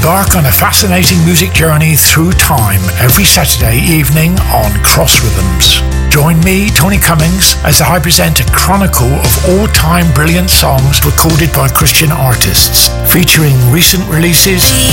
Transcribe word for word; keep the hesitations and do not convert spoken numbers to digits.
Embark on a fascinating music journey through time every Saturday evening on Cross Rhythms. Join me, Tony Cummings, as I present a chronicle of all-time brilliant songs recorded by Christian artists, featuring recent releases,